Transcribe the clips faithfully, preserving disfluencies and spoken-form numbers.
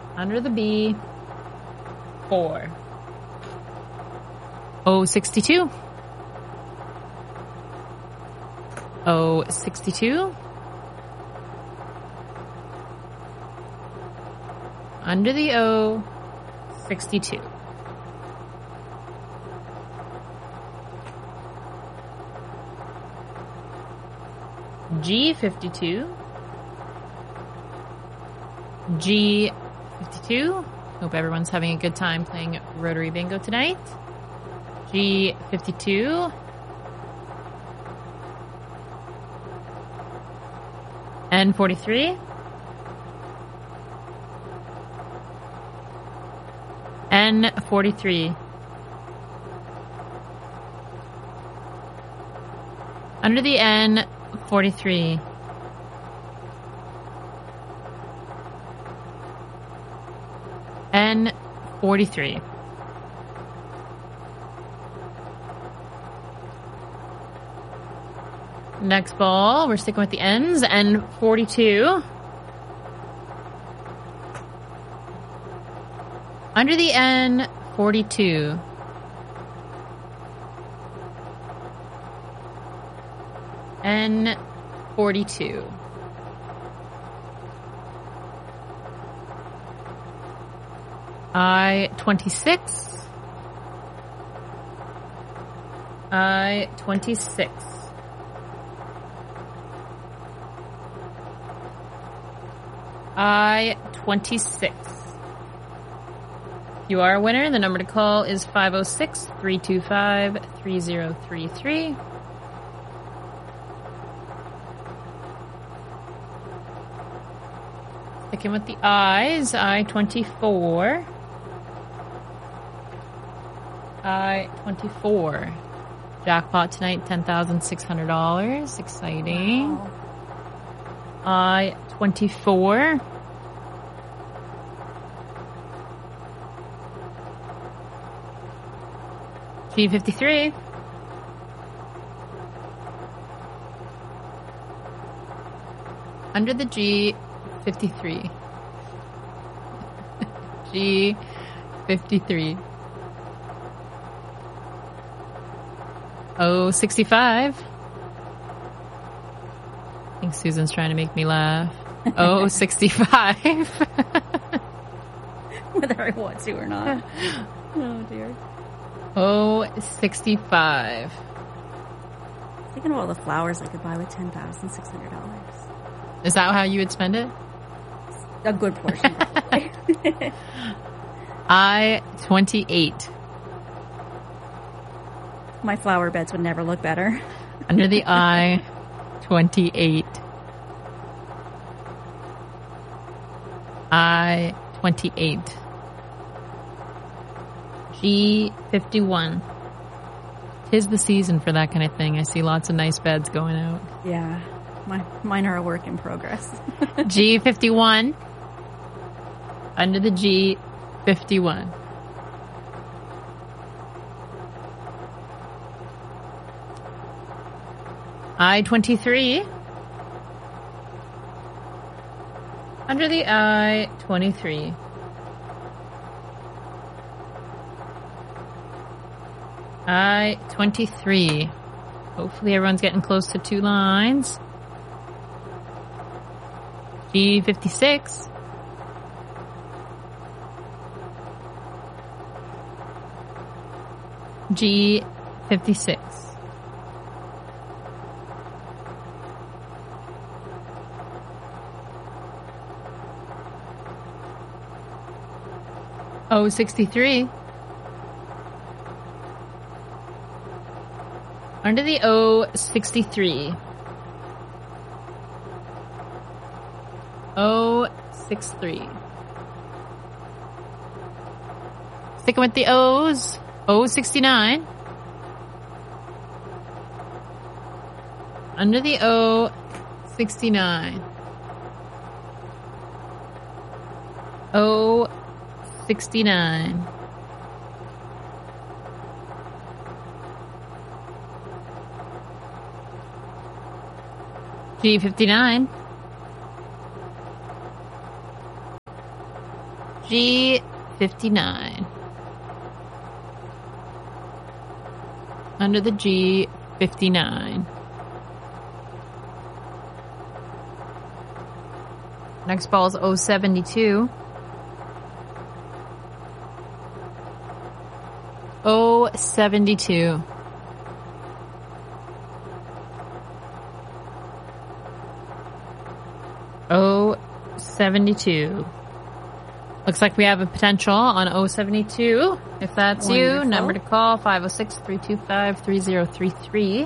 Under the B. Four. O sixty-two. O sixty-two. Under the O. sixty-two. G fifty-two. G fifty-two. Hope everyone's having a good time playing Rotary Bingo tonight. G fifty-two. N forty-three. N forty-three. Under the N, forty-three. N forty-three. Next ball, we're sticking with the N's. N forty-two. Under the N, forty-two. N forty-two. I twenty-six. I twenty-six. I twenty-six. If you are a winner, the number to call is five oh six, three two five, three oh three three. Sticking with the I's, I twenty-four. I twenty-four. Jackpot tonight, ten thousand six hundred dollars. Exciting. Wow. I twenty-four. G fifty-three. Under the G, fifty-three. G fifty-three. O sixty-five. I think Susan's trying to make me laugh. O sixty-five. Whether I want to or not. Oh, dear. O sixty-five. Thinking of all the flowers I could buy with ten thousand six hundred dollars. Is that how you would spend it? A good portion, probably. I twenty-eight. My flower beds would never look better. Under the I, twenty-eight. I twenty-eight. G fifty-one. Tis the season for that kind of thing. I see lots of nice beds going out. Yeah. My, mine are a work in progress. G fifty-one. Under the G, fifty-one. I twenty-three. Under the I, twenty-three. I twenty-three. Hopefully everyone's getting close to two lines. G fifty-six. G fifty-six. O sixty-three. Under the O sixty-three. O sixty-three. Sticking with the O's. O sixty-nine. Under the O sixty-nine. O sixty-nine. G fifty-nine. G fifty-nine. Under the G fifty-nine. Next ball is O seventy-two. O seventy-two. O seventy-two. Looks like we have a potential on O seventy-two. If that's Wonderful. you, number to call five oh six, three two five, three oh three three.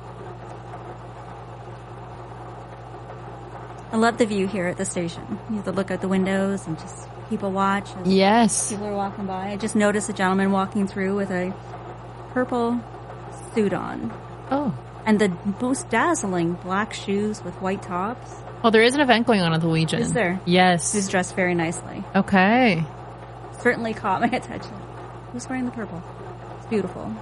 I love the view here at the station. You have to look out the windows and just people watch as Yes. people are walking by. I just noticed a gentleman walking through with a purple suit on Oh. and the most dazzling black shoes with white tops. Well, there is an event going on at the Legion. Is there? Yes. He's dressed very nicely. Okay. Certainly caught my attention. Who's wearing the purple? It's beautiful.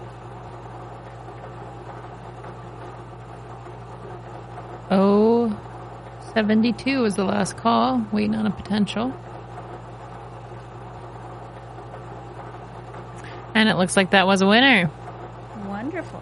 O seventy-two is the last call. Waiting on a potential. And it looks like that was a winner. Wonderful.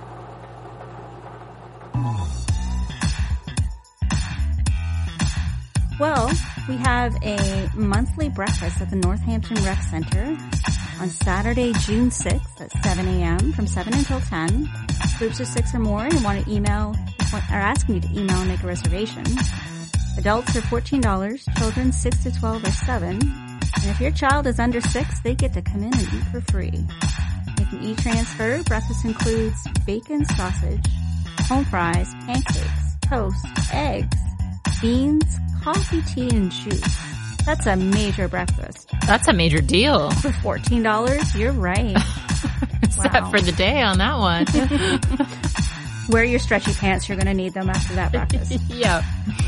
Well, we have a monthly breakfast at the Northampton Rec Center on Saturday, June sixth at seven a.m. from seven until ten. Groups of six or more and want to email, are asking you to email and make a reservation. Adults are fourteen dollars, children six to twelve are seven dollars. And if your child is under six, they get to come in and eat for free. Making e-transfer, breakfast includes bacon, sausage, home fries, pancakes, toast, eggs, beans, coffee, tea, and juice. That's a major breakfast. That's a major deal. For fourteen dollars, you're right. Set Wow. for the day on that one. Wear your stretchy pants. You're going to need them after that breakfast. Yeah.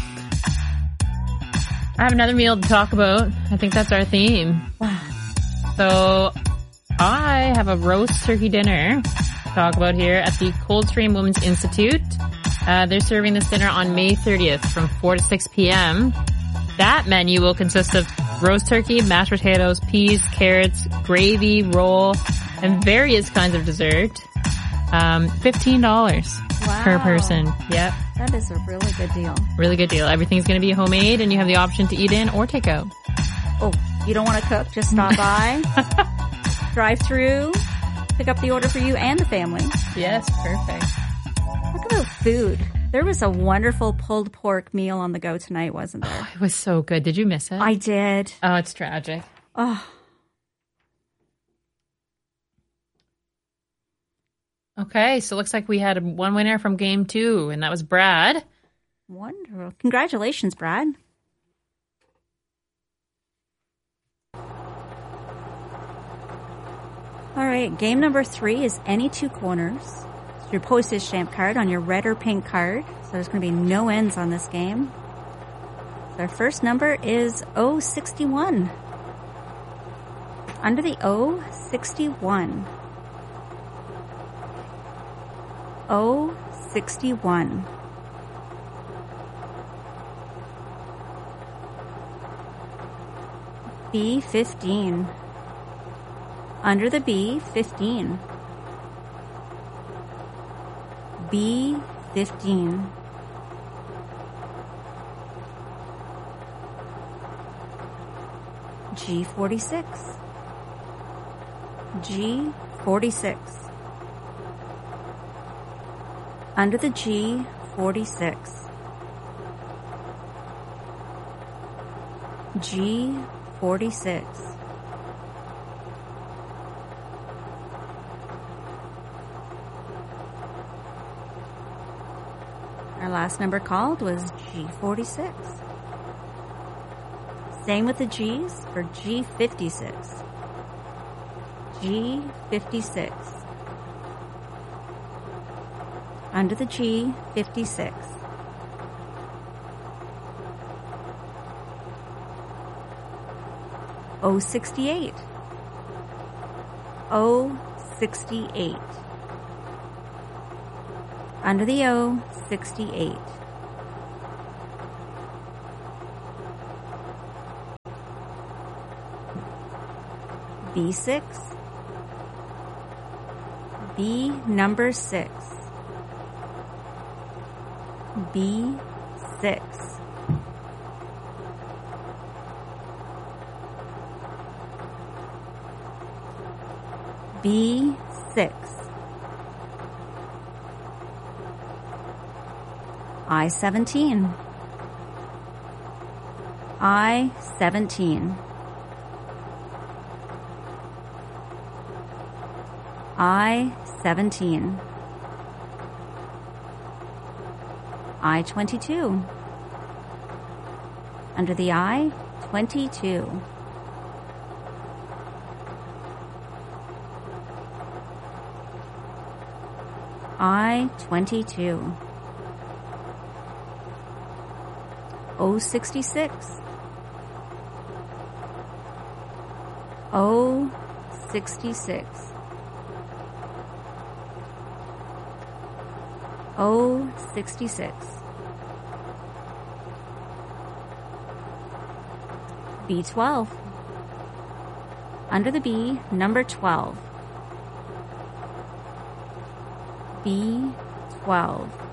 I have another meal to talk about. I think that's our theme. Wow. So I have a roast turkey dinner to talk about here at the Coldstream Women's Institute. Uh, they're serving this dinner on May thirtieth from four to six p.m. That menu will consist of roast turkey, mashed potatoes, peas, carrots, gravy, roll, and various kinds of dessert. Um, fifteen dollars Wow. per person. Yep. That is a really good deal. Really good deal. Everything's going to be homemade, and you have the option to eat in or take out. Oh, you don't want to cook? Just stop by, drive through, pick up the order for you and the family. Yes, perfect. Talk about food. There was a wonderful pulled pork meal on the go tonight, wasn't there? It was so good. Did you miss it? I did. Oh, it's tragic. Oh, Okay, so it looks like we had one winner from game two, and that was Brad. wonderful. Congratulations, Brad. All right, game number three is any two corners. It's your postage stamp card on your red or pink card. So there's going to be no ends on this game. So our first number is O sixty-one. Under the O sixty-one. O sixty-one. B fifteen. Under the B, fifteen. B fifteen. G forty-six. G forty-six. Under the G, forty-six. G forty-six. Our last number called was G forty-six. Same with the G's for G fifty-six. G fifty-six. Under the G, fifty-six. O sixty-eight. O sixty-eight. Under the O, sixty-eight. B six, B number six, B six, B six, I seventeen, I seventeen, I seventeen, I twenty-two, under the I, twenty-two, I twenty-two, O sixty-six, O sixty-six, O sixty-six, B twelve, under the B, number twelve, B twelve,